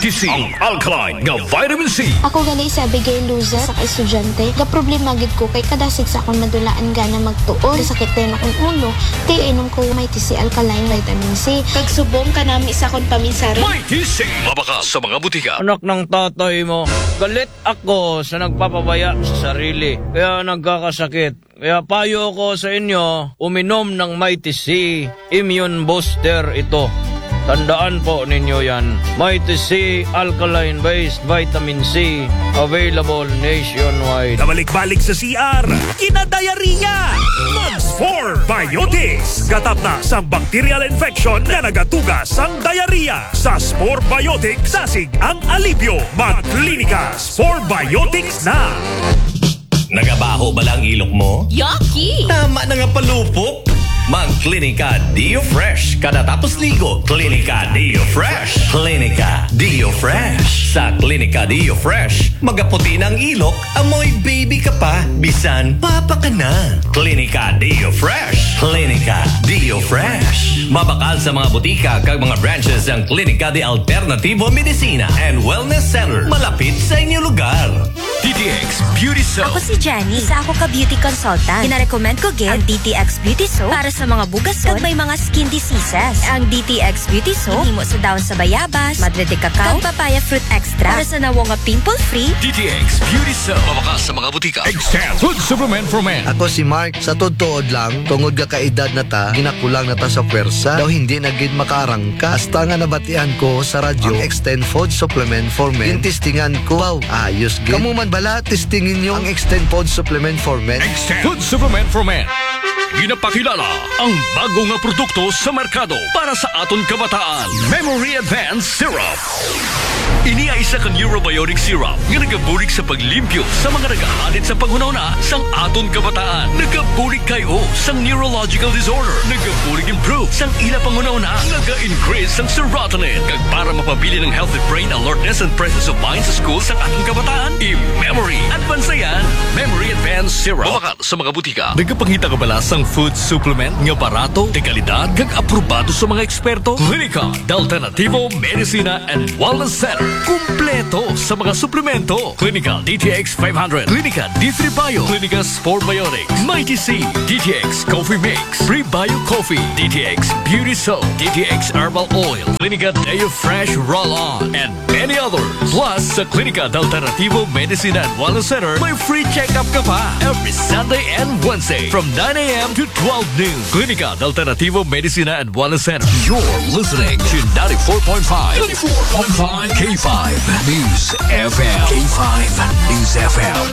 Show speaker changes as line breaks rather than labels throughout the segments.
Mighty C, ang alkaline nga vitamin C.
Ako gali sa Abigail Luza sa estudyante. Ga problema gid ko kay kadasig sa akong madulaan gana magtuon. Sakit din akong ulo. Di inom ko Mighty C alkaline vitamin C. Kag subong kanami sa akong paminsaro.
Mighty C, mabakas sa mga butika.
Anak ng tatay mo, galit ako sa nagpapabaya sa sarili. Kaya nagkakasakit. Kaya payo ko sa inyo, uminom ng Mighty C. Immune booster ito. Tandaan po ninyo yan. Mighty C alkaline-based vitamin C. Available nationwide.
Kabalik-balik sa CR, kinadayariya. Mugs 4 Biotics. Gatap na sa bacterial infection na nagatugas ang diarrhea. Sa Spore Biotics, sasig ang alibyo. Mag-klinika Spore Biotics na.
Nagabaho ba lang ilok mo?
Yucky!
Tama na nga palupok. Mag-Klinika Dio Fresh. Kada tapos ligo, Klinika Dio Fresh. Klinika Dio Fresh. Sa Klinika Dio Fresh, magaputi ng ilok, amoy baby ka pa, bisan papa ka na. Klinika Dio Fresh. Klinika Dio Fresh. Mabakal sa mga butika kag mga branches ang Klinika de Alternativo Medicina and Wellness Center. Malapit sa inyong lugar.
DTX Beauty Soap.
Ako si Jenny. Isa ako ka beauty consultant. Pinarecommend ko gid ang DTX Beauty Soap para sa mga bugas kag may mga skin diseases. Ang DTX Beauty Soap himo sa daon sa bayabas, madre de cacao, kag papaya fruit extra para sa nawo nga pimple-free.
DTX Beauty Soap. Mabakas sa mga butika. Extend Food Supplement for Men.
Ako si Mark, sa totoo lang, tungod ka kaedad na ta, ginakulang na ta sa pwersa, daw hindi na gid makarangka. Hasta nga nabatian ko sa radyo, ang Extend Food Supplement for Men. Tintistingan ko, wow, ayos gid. Kamu man bala, testingin nyo ang Extend Food Supplement for Men.
Extend Food Supplement for Men. Ginapakilala ang bago nga produkto sa merkado para sa aton kabataan. Memory Advanced Syrup. Ini ay isa ka neurobiotic syrup nga nagabulig sa paglimpyo sa mga nagahalit sa panghunahuna sang aton kabataan. Nagabulig kayo sang neurological disorder. Nagabulig improve sang ila panghunahuna. Naga-increase sang serotonin. Kag para mapabili ng healthy brain alertness and presence of mind sa school sang aton kabataan. I-Memory Advanceyan. Memory Advanced Syrup. Mabakal sa mga butika. Nagapangita ka bala sang food supplement nga barato, de kalidad, kag aprobado sa mga eksperto? Klinika de Alternativo Medicina and Wellness Center. Kumpleto sa mga suplemento. Klinika DTX 500, Klinika D3 Bio, Klinika Spore Biotics, Mighty C, DTX Coffee Mix, Free Bio Coffee, DTX Beauty Soap, DTX Herbal Oil, Klinika Deo Fresh Roll-On, and many others. Plus, sa Klinika de Alternativo Medicina and Wellness Center, may free check-up ka pa every Sunday and Wednesday from 9 a.m. to 12 noon. Klinika de Alternativo Medicina and Wellness Center. You're listening to 94.5 K5 News FM. K5 News FM.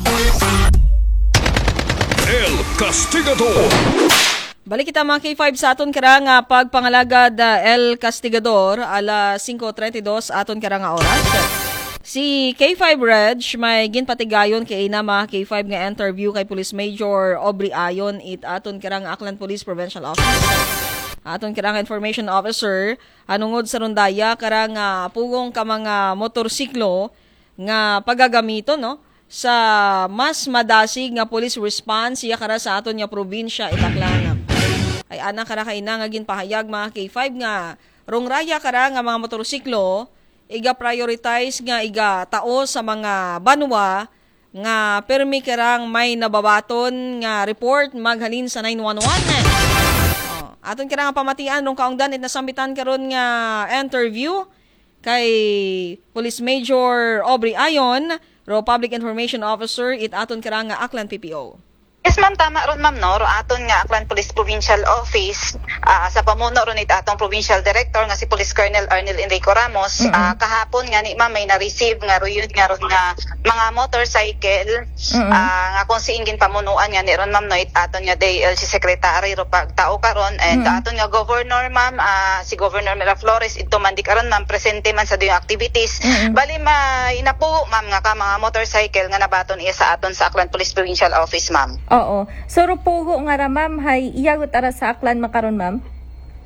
El Castigador.
Balik kita mga K5 sa aton karang pagpangalagad El Castigador ala 5:32 aton karang oras. Si K5 Reg may ginpatigayon kay ina mga K5 nga interview kay Police Major Aubrey Ayon it aton karang Aklan Police Provincial Office. Aton karang information officer anungod sa rondaya karang pugong ka mga motorsiklo nga pagagamito no sa mas madasig nga police response iya kara sa aton nga probinsya Itaclan. Ay ana kara kay ina nga ginpahayag mga K5 nga rongraya kara nga mga motorsiklo iga prioritize nga iga tao sa mga banwa nga permi karang may nababaton nga report maghalin sa 911. Aton karang pamatian rong kaungdan it nasambitan karon nga interview kay Police Major Aubrey Ayon, Public Information Officer it aton karang nga Aklan PPO.
Yes ma'am, tama ron ma'am no, aton nga Aklan Police Provincial Office sa pamuno ron it atong Provincial Director nga si Police Colonel Arnel Enrico Ramos. Kahapon nga ni ma'am may na-receive nga ruyod nga ron nga mga motorcycle nga kung siingin pamunuan nga ni ron ma'am no it aton nga DLG Secretary ro pagtao karon and aton nga Governor ma'am si Governor Miraflores ito man di karon ma'am presente man sa diyong activities. Bali may inapuo ma'am nga ka mga motorcycle nga nabaton iya sa aton sa Aklan Police Provincial Office ma'am.
Oo. So rupuho nga ra ma'am hay iyagot ara sa Aklan makaron ma'am.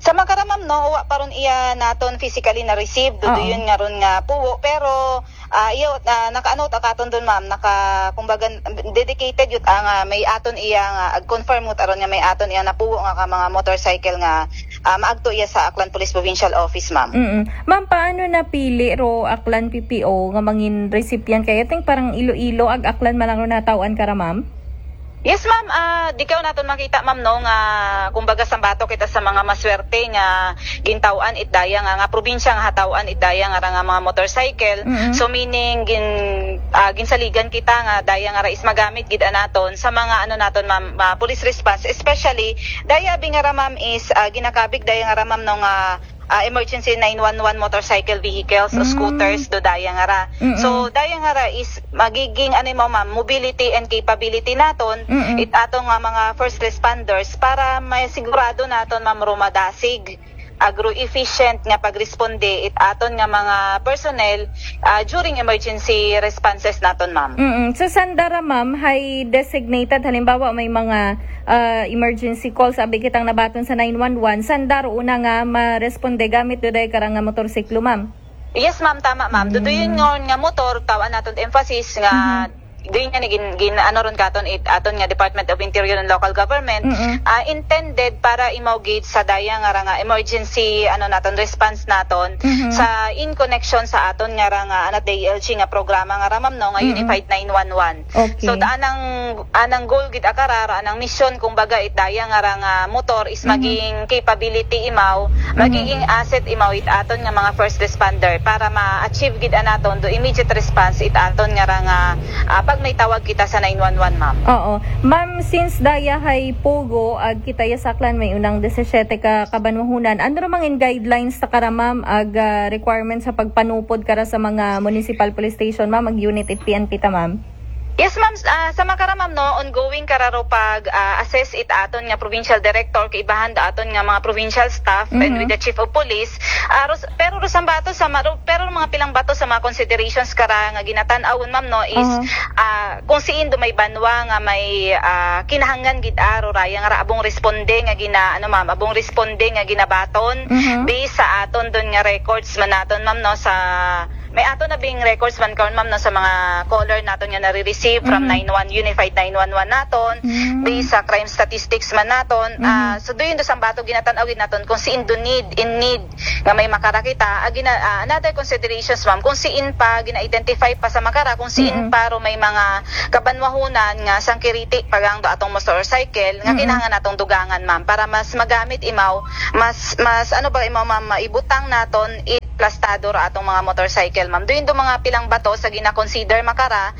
Sa makara ma'am no, wa paron iya naton physically na receive do yun nga ron nga puwo, pero iyo nakaano ta katon dun ma'am, kumbaga dedicated yut ang may aton iya nga confirm mo aron nga may aton iya na puwo nga ka mga motorcycle nga maagto iya sa Aklan Police Provincial Office ma'am.
Ma'am, paano napili ro Aklan PPO nga mangin recipient kay ting parang Iloilo ag Aklan man lang ro natawan kara ma'am?
Yes ma'am, di kaw naton makita ma'am no nga kumbaga sambato kita sa mga maswerte nga gintawan itdaya nga probinsya nga hatawan itdaya nga mga motorcycle. So meaning ginsaligan kita nga daya nga is magamit gid naton sa mga ano naton ma'am, police response, especially daya bingara ma'am is ginakabig daya nga ma'am no nga emergency 911 motorcycle vehicles o scooters do daya nga ra. So daya nga ra is magiging ano mo ma'am, mobility and capability naton it atong mga first responders para may sigurado naton ma'am rumadasig agro-efficient nga pagresponde it aton nga mga personnel during emergency responses naton ma'am.
So sandara ma'am, hay designated halimbawa may mga emergency calls abi kitang nabaton sa 911, sandaro una nga ma-responde gamit doday karang nga motorsiklo ma'am.
Yes ma'am, tama ma'am. Duduyon nga motor tawan naton emphasis nga doon nga gin ano ron katon aton nga Department of Interior and Local Government intended para imawgate sa daya nga emergency ano naton response naton sa in connection sa aton nga anat DLG nga programa nga ma'am no nga Unified 911.
Okay.
So anang goal gid akarara anang mission kumbaga daya nga motor is maging capability imaw, magiging asset imaw aton nga mga first responder para ma-achieve gid naton do immediate response aton nga pag may tawag kita sa 911 ma'am.
Oo. Ma'am, since daya hay pogo ag kita ya saklan may unang 17 ka kabanwahunan, ano ra mangin guidelines ta kara ma'am ag requirements sa pagpanupod kara sa mga municipal police station ma'am ag unit it PNP ta ma'am?
Yes ma'am, sa makara ma'am no, ongoing kararo pag assess it aton nga provincial director kaibahan da aton nga mga provincial staff and with the chief of police. Pero rusang bato sa pero mga pilang bato sa mga considerations kara nga ginatan-awon ma'am no is kung siin do may banwa nga may kinahanglan gid aro raya nga abong responde nga abong responde nga ginabaton based sa aton don nga records man naton ma'am no sa may ato na bing records man karon ma'am no sa mga caller naton nga nare-receive from 91 Unified 911 naton based sa crime statistics man naton. So doon do sambato ginatan-awid naton kung siin do in need nga may makarakita another considerations ma'am kung siin pa gina-identify pa sa makara kung siin pa ro may mga kabanwahunan nga sangkiriti pagang do atong motorcycle nga kinahanglan natong dugangan ma'am para mas magamit imaw mas ano ba imaw ma'am maibutang naton plastado ra atong mga motorcycle ma'am. Doon do mga pilang bato sa gina-consider makara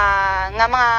nga mga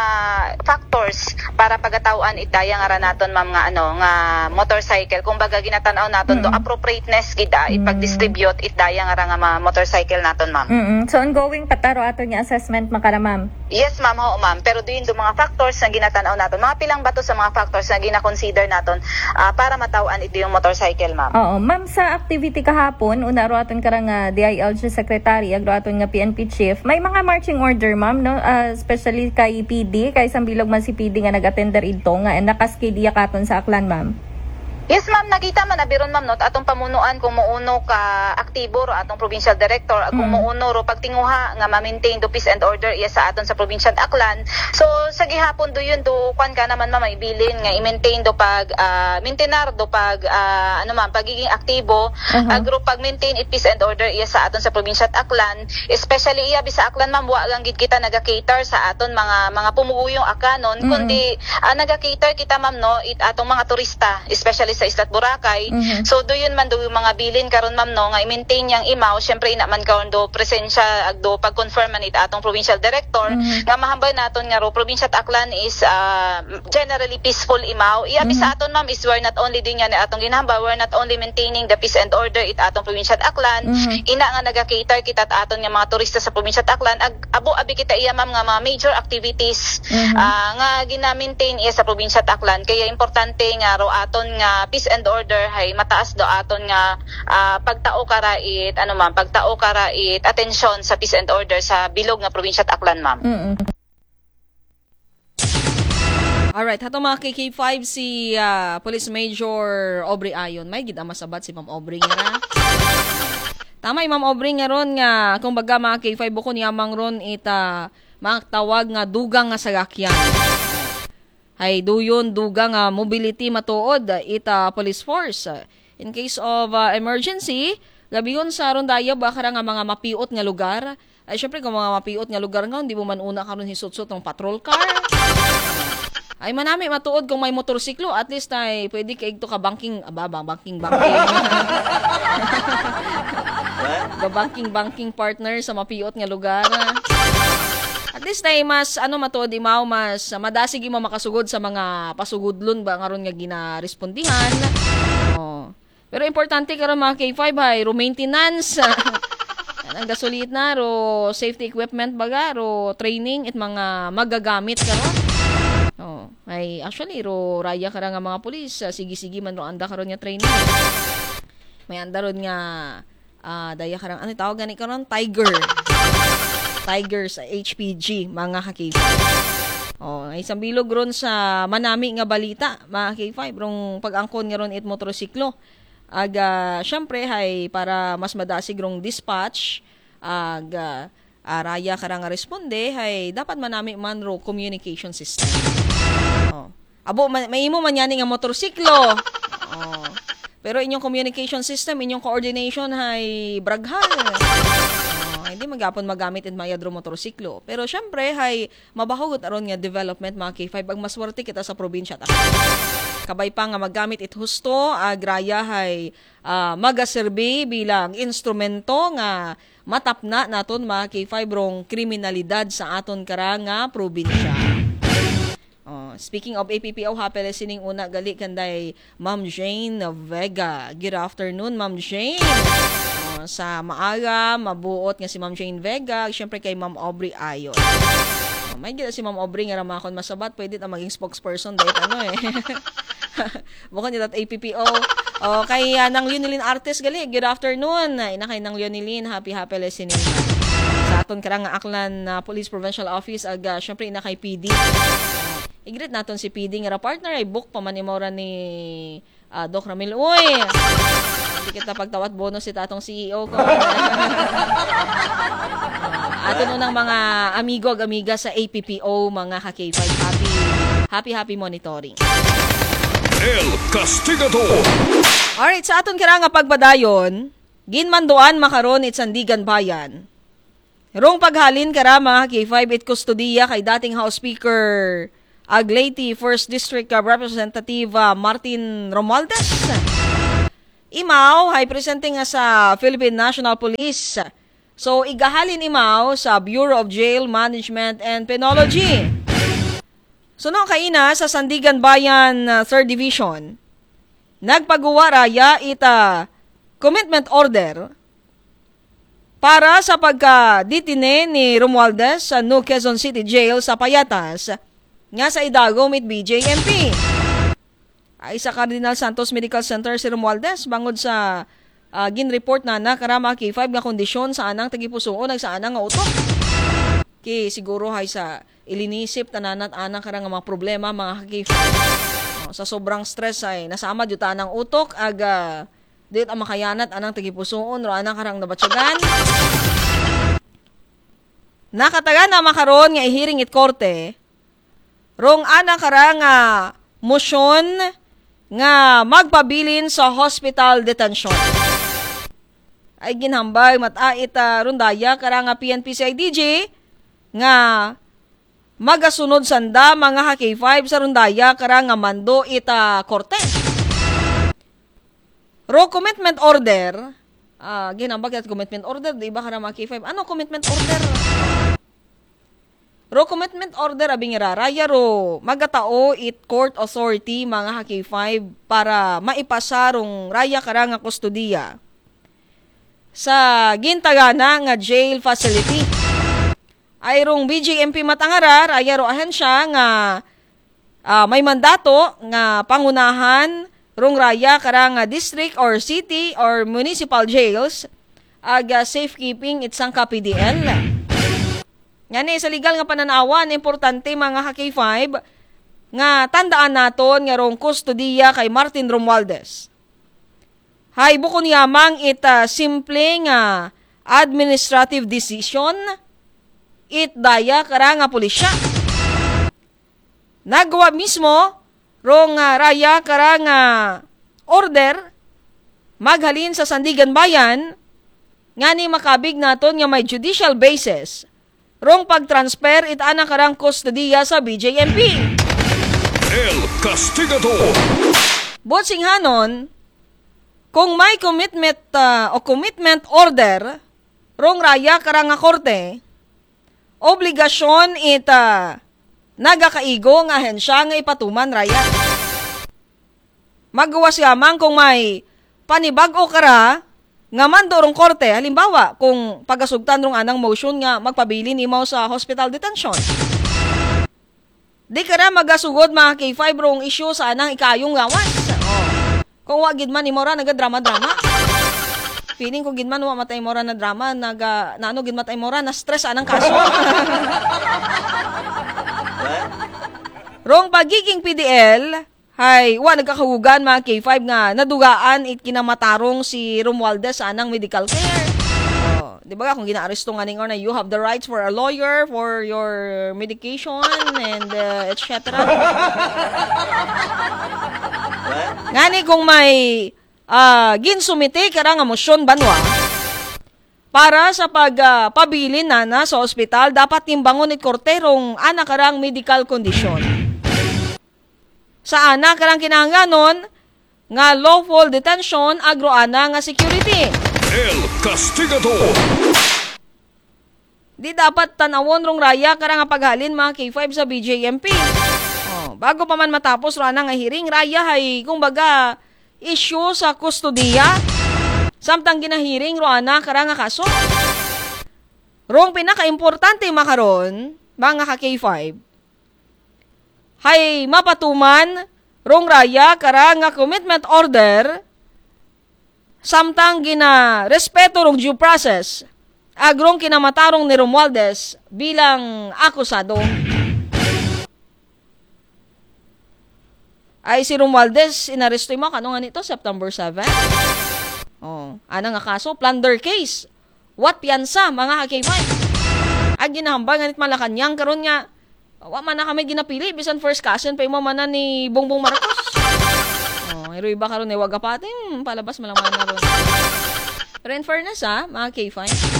factors para pagatawan itdaya nga ra naton ma'am nga nga motorcycle kumbaga ginatan-aw naton do appropriateness gid ipag-distribute itdaya nga ra nga mga motorcycle naton ma'am.
So ongoing pataro aton nga assessment makara ma'am?
Yes ma'am, oo ma'am. Pero doon do mga factors nga ginatan-aw naton, mga pilang bato sa mga factors nga gina-consider naton para matawan ito yung motorcycle ma'am.
Oo, ma'am, sa activity kahapon una ro aton karang DILG secretary agro aton nga PNP chief, may mga marching order ma'am no, especially kay PD kay sambilog man si PD nga nag-attender idto nga nakaskediya katon sa Aklan ma'am.
Yes ma'am, nakita man na biron ma'am no atong pamunuan kung muuno ka aktibo ro atong provincial director kung muuno ro pagtinguha nga ma-maintain do peace and order iya sa aton sa provincial Aklan. So sa gihapon do yun do kwan ka naman ma'am ibilin nga i-maintain do pag maintenar do pag pagiging aktibo agro pag maintain it peace and order iya sa aton sa provincial Aklan, especially iya bisa Aklan ma'am wa lang gid kita naga-cater sa aton mga pumuguyong akanon kundi naga-cater kita ma'am no it atong mga turista especially sa Islat Boracay. So do yun man do yung mga bilin karon ma'am no nga i-maintain yang imaw syempre ina man karon do presensya ag do pag-confirm man it atong provincial director nga mahambay naton nga ro provincial Aklan is generally peaceful imaw. Iya bisa aton ma'am is we're not only din yan atong ginahambay, we're not only maintaining the peace and order it atong provincial Aklan, ina nga naga-cater kita at aton nga mga turista sa provincial Aklan ag abo-abi kita iya ma'am nga mga major activities nga gina-maintain iya sa provincial Aklan kaya importante nga ro aton nga peace and order hay mataas do aton nga pagtao karait pagtao karait atensyon sa peace and order sa bilog nga probinsya Aklan ma'am.
Alright, hato mga KK5 si Police Major Aubrey Ayon. May gid masabat si Ma'am Aubrey nga. Tama Ma'am Aubrey nga ron nga kumbaga mga KK5 ko niyamang ron ita makatawag nga dugang nga sagakyan. Hay duyon dugang nga mobility matuod ita police force. In case of emergency, gabiyon sa rondaya ba kara nga mga mapiot nga lugar. Ay syempre kung mga mapiot nga lugar nga hindi mo man una karon hisut-sut ng patrol car. Ay manami matuod kung may motorsiklo, at least ay pwede kay to ka banking banking partner sa mapiot nga lugar. At least ay mas matuod imaw mas madasig mo makasugod sa mga pasugudlon ba ngaron nga ginarespondihan. Oh. Pero importante karon mga K5 ay ro maintenance. Ang gasulit na ro safety equipment baga ro training it mga magagamit karon. Oh, ay actually ro raya kara nga mga pulis, sige man ro anda karon nga training. May anda ron nga daya karang tawag gani karon Tiger sa HPG mga ka-K5. Oh, ay isang bilog ron sa manami nga balita mga K5 rong pag-angkon nga ron it motorsiklo. Syempre hay para mas madasig rong dispatch raya karang responde hay dapat manami man ro communication system. Oh. Abo may imo man yani nga motorsiklo. Oh. Pero inyong communication system, inyong coordination hay braghal. Hindi magapon magamit in mayadro motorsiklo. Pero syempre hay mabahugot aron nga development mga K5 ag maswerte kita sa probinsya ta. Kabay pa nga magamit it husto agraya hay magaserbi bilang instrumento nga matapna naton mga K5 rong kriminalidad sa aton kara nga probinsya. Speaking of APPO, happy listening una gali kanday Ma'am Jane Vega. Good afternoon, Ma'am Jane. Sa maaga, mabuot nga si Ma'am Jane Vega, syempre kay Ma'am Aubrey Ayon. May gila si Ma'am Aubrey nga ramakon masabat, pwede na maging spokesperson dahil Bukod nito at APPO. Kay nang Leonilyn Artes gali, good afternoon. Ina kay nang Leonilyn, happy listening. Sa aton karang Aklan Police Provincial Office syempre ina kay PD. I-greet naton si PD nga partner ay book pa man ni Doc Ramil. Uy! Hindi kita pagtawat bonus si tatong CEO ko. Aton unang mga amigo ag amiga sa APPO mga ka-K5. Happy monitoring.
El Castigador.
Alright, sa aton kira nga pagbadayon, ginmanduan makaron it Sandigan Bayan. Rong paghalin kara mga K5 it kustodiya kay dating House Speaker Agleti 1st District Representative Martin Romualdez. Imaw hay presenting nga sa Philippine National Police. So igahalin imaw sa Bureau of Jail Management and Penology. So nung kaina sa Sandigan Bayan 3rd Division, nagpagawa raya ita commitment order para sa pagka-ditine ni Romualdez sa New Quezon City Jail sa Payatas nga sa Idago mit BJMP. Ay sa Cardinal Santos Medical Center si Romualdez bangod sa gin-report na karama K5 nga kondisyon sa anang tagipusoon sa anang nga utok. Ki siguro hay sa ilinisip tananat anang karang mga problema mga K5. Sa sobrang stress ay nasama juta anang utok dit ang makayanat anang tagipusoon ro anang karang nabatyagan. Nakatagan na makaron nga ihiring it korte rong ana karang motion nga magpabilin sa hospital detention. Ay ginhambay matait rondaya karang PNP CIDG nga magasunod sanda mga K5 sa rondaya karang mando ita korte. Ro commitment order, ginhambag at commitment order, di ba karang K5? Ano commitment order? Ro commitment order abing raya ro magatao it court authority mga K5 para maipasa rong raya karang kustodiya sa gintagana nga jail facility. Ay rong BJMP matangara raya ro ahensya nga may mandato nga pangunahan rong raya karang district or city or municipal jails safekeeping itsang PDL. Yan sa legal nga pananawan, importante mga K5 nga tandaan naton nga rong kustodiya kay Martin Romualdez. Hay bukod yamang ita simple nga administrative decision, it daya kara nga pulisya. Nagawa mismo rong raya kara nga order maghalin sa Sandigan Bayan nga ni makabig naton nga may judicial basis rong pag-transfer it ana karang kustodiya sa BJMP.
El Castigador.
Botsinghanon, kung may commitment order rong raya karang nga korte, obligasyon nagakaigo nga ahensya nga ipatuman raya. Magawas yamang kung may panibag-o kara nga mandorong korte, halimbawa kung pagasugtan rong anang motion nga magpabilin imaw sa hospital detention. Di kara magasugod mga K5 rong issue sa anang ikayong gawas. Kung wag gid man imo ra nagadrama-drama. Feeling ko gid man wa matay mo ra na drama, naano gid matay mo ra na stress anang kaso. Rong pagiging PDL, hay wa nagkakahugan mga K5 nga nadugaan it kinamatarong si Romualdez sa anang medical care. Di ba kung gina-aresto nga ning or na you have the rights for a lawyer for your medication and etc. Ngani kung may ginsumite kara nga motion banwa para sa pagpabilin na sa ospital, dapat timbangon it korterong ana karang medical condition. Sa ana karang kinahanglanon nga lawful detention agro ana nga security.
El Castigador.
Di dapat tanawon rong raya kara nga paghalin mga K5 sa BJMP. Bago pa man matapos rana nga hearing, raya hay kumbaga issue sa kustodiya. Samtang ginahiring rana kara nga kaso. Rong pinaka-importante makaron mga ka-K5 hay mapatuman rong raya kara nga commitment order samtang gina respeto rong due process agrong kinamatarong ni Romualdez bilang akusado. Ay si Romualdez inaresto mo kanong nga nito September 7. Ana nga kaso plunder case. What piyansa mga ka-K5. Ag ginahambal nga nit Malacanang karon nga wa man na kami ginapili bisan first cousin pa imo man ni Bongbong Marcos. Pero iba karon ni wagapating palabas malaman na ron. Pero in fairness mga K5.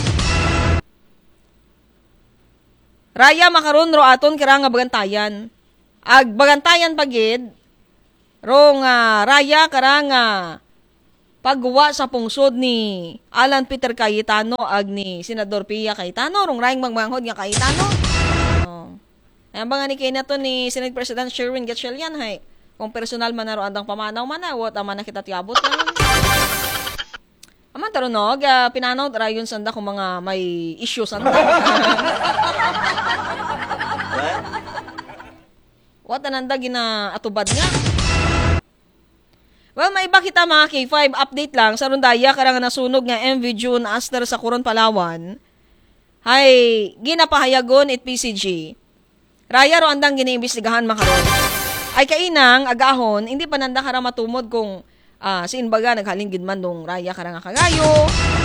Raya makaron ro aton kira nga bagantayan. Ag bagantayan pagid rong raya kara nga pagguwa sa pungsod ni Alan Peter Cayetano ag ni Senador Pia Cayetano rong rayong magmanghod nga Cayetano. Ayan ba nga ni kay nato ni Senate President Sherwin Gatchalian hay. Kung personal man naro andang pamanaw man what aman na kita tiabot na. Aman tarunog, pinanaw rayon sanda kung mga may issue sanda. What ananda gina atubad nga. Well, may iba kita mga K5 update lang sa rundaya karang nasunog nga MV June Aster sa Coron, Palawan. Hay ginapahayagon it PCG. Raya ro andang giniimbestigahan makaron. Ay kainang agahon hindi pa nanda kara matumod kung siinbaga naghalin gid man dong raya kara nga kagayo.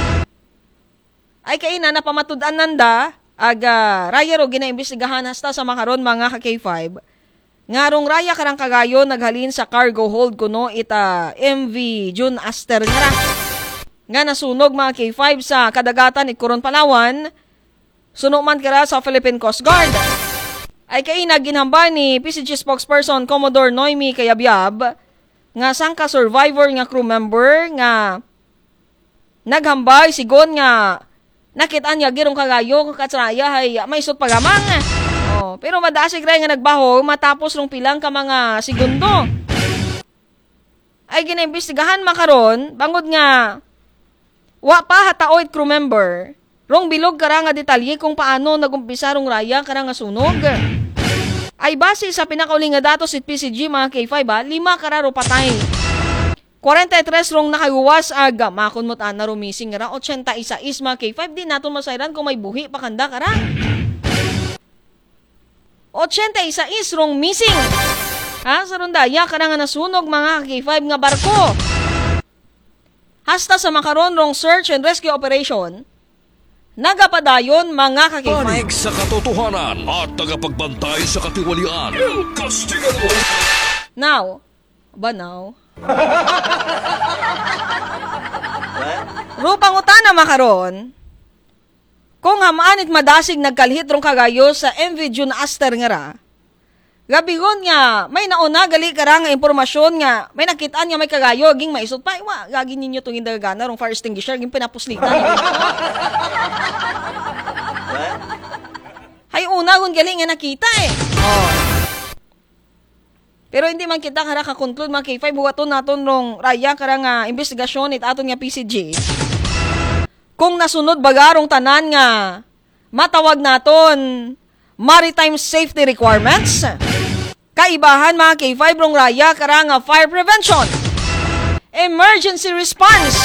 Ay kaina napamatud-an nanda aga raya ro ginaimbestigahan hasta sa makaron mga ka-K5. Ngarong raya karang kagayo naghalin sa cargo hold kuno ita MV June Aster nga. Nga nasunog mga K5 sa kadagatan it Coron, Palawan. Suno man kara sa Philippine Coast Guard. Ay kaina ginhamba ni PCG spokesperson Commodore Noemi Kayabyab nga sangka survivor nga crew member nga naghambay sigon nga nakita niya girong kagayo katsraya hay may sut pagamang. Pero madasig ray nga nagbaho matapos rong pilang ka mga segundo. Ay ginaimbestigahan makaron bangod nga wa pa hataoy crew member rong bilog kara nga detalye kung paano nagumpisa rong raya kara nga sunog. Ay base sa pinakauling nga datos it PCG mga K5 5 kararo patay. 43 rong nakagawas aga makon mo't ana ro missing ra 81 mga K5 din naton masayran kung may buhi pa kanda kara. 81 rong missing. Sa rondaya ka nga nasunog mga K5 nga barko. Hasta sa makaron rong search and rescue operation, nagapadayon mga ka-K5.
Panig sa katotohanan at tagapagbantay sa katiwalian. El Castigador.
Now. Rupang utana makaron, kung hamaanit madasig nagkalhit rong kagayo sa MV June Aster nga ra, gabigon nga, may nauna gali kara nga impormasyon nga, may nakitaan nga may kagayo, ging maisot pa, gagin ninyo itong indagana, rong fire extinguisher, ging pinapuslitan. Hay una, kung gali nga nakita Pero hindi man kita kara ka-conclude mga K5, buwaton naton rong raya kara nga investigasyon it aton nga PCG. Kung nasunod bagarong tanan nga, matawag naton maritime safety requirements, kaibahan mga K5 rong raya kara nga fire prevention, emergency response.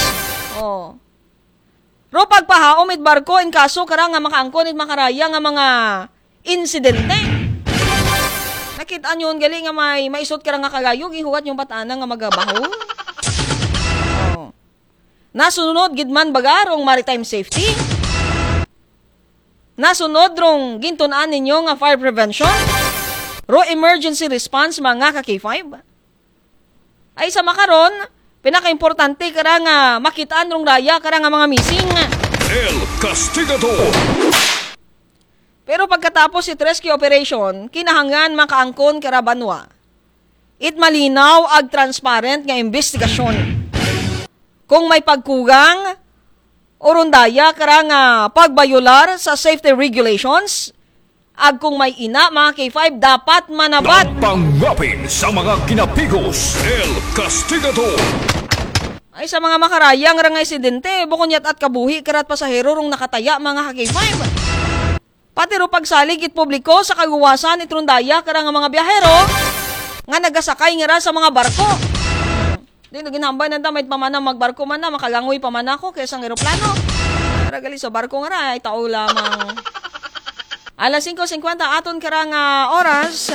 Ro pagpahaom it barko in kaso kara nga makaangkon it makaraya nga mga insidente. Nakita nyo gali nga may maisot kara nga kagayog, ihuwat yung patana nga magabaho. Nasunod gidman bagarong maritime safety. Nasunod rong gintunaan ninyo nga fire prevention, ro emergency response mga ka-K5. Ay sa makaron, pinaka-importante kara nga makitaan rong raya kara nga mga missing.
El Castigador.
Pero pagkatapos it rescue operation, kinahanglan makaangkon kara banwa. It malinaw ag transparent nga investigasyon. Kung may pagkugang o rondaya kara nga pagbayular sa safety regulations, ag kung may ina mga K5 dapat manabat.
Pangapin sa mga kinapigos, El Castigador.
Ay sa mga makarayang nga insidente, bukonyat at kabuhi karat pasahero rong nakataya mga K5. Pati ro pagsalig it publiko sa kaguwasan it rondaya kara nga mga biyahero nga nagasakay nga ra sa mga barko. Di naginambay na damay pamana magbarko man na, makagangoy pa man ako kaysa ng eroplano. Ragali sa barko nga ra, ay tao lamang. Alas 5:50 aton kara nga oras.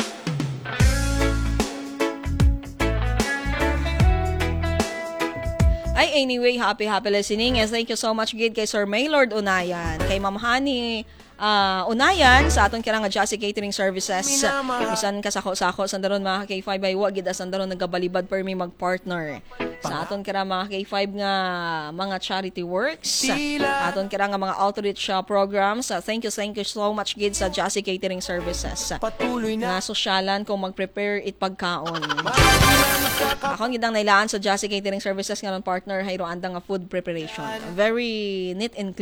Ay, anyway, happy listening. And thank you so much, Gid, kay Sir Maylord Unayan, kay Ma'am Honey Unayan, sa aton kira nga Jassy Catering Services. Bisan kasako-sako sandaron mga K5 ay wa gid sandaron nagabalibad per mi magpartner. Sa aton kira mga K5 nga mga charity works, aton kira nga mga outreach programs. Thank you so much gid sa Jassy Catering Services. Na sosyalan kung mag-prepare it pagkaon. Akong gidang nailaan sa Jassy Catering Services nga partner hayro andang nga food preparation. Very neat and clean.